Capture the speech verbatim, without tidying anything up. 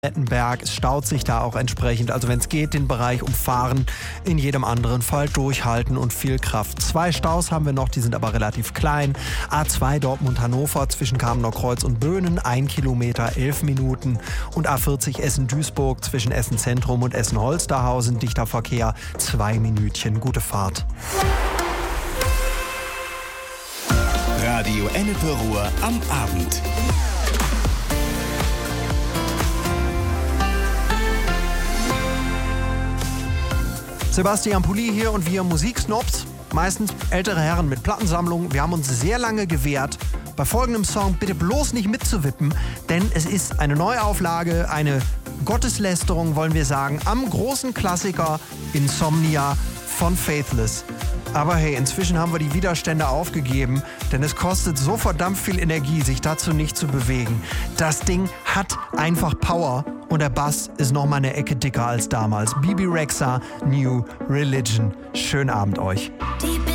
Lettenberg. Es staut sich da auch entsprechend. Also wenn es geht, den Bereich umfahren, in jedem anderen Fall durchhalten und viel Kraft. Zwei Staus haben wir noch, die sind aber relativ klein. A zwei Dortmund-Hannover zwischen Kamener Kreuz und Böhnen, ein Kilometer, elf Minuten. Und A vierzig Essen-Duisburg zwischen Essen-Zentrum und Essen-Holsterhausen, dichter Verkehr, zwei Minütchen. Gute Fahrt. Radio Ennepe Ruhr am Abend. Sebastian Pulli hier und wir Musiksnobs, meistens ältere Herren mit Plattensammlungen. Wir haben uns sehr lange gewehrt, bei folgendem Song bitte bloß nicht mitzuwippen, denn es ist eine Neuauflage, eine Gotteslästerung, wollen wir sagen, am großen Klassiker Insomnia von Faithless. Aber hey, inzwischen haben wir die Widerstände aufgegeben, denn es kostet so verdammt viel Energie, sich dazu nicht zu bewegen. Das Ding hat einfach Power und der Bass ist noch mal eine Ecke dicker als damals. Bibi Rexha, New Religion. Schönen Abend euch. Die